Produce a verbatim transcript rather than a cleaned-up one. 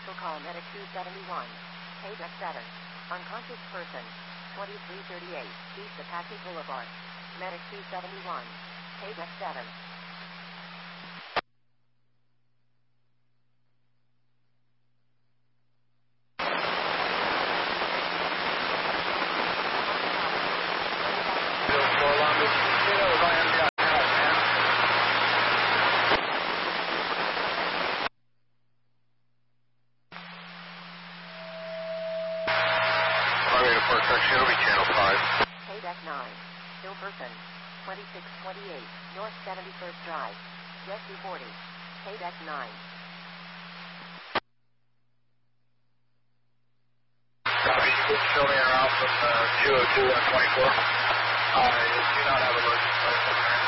Special call Medic two seventy-one. Paydeck seven. Unconscious person. twenty-three thirty-eight. East Apache Boulevard. Medic two seventy-one. Paydeck seven. Paydeck nine. Still person. twenty-six twenty-eight. North seventy-first Drive. Jet two forty. Paydeck nine. Copy. You can show me around from uh, two oh two and twenty-four. I do not have emergency.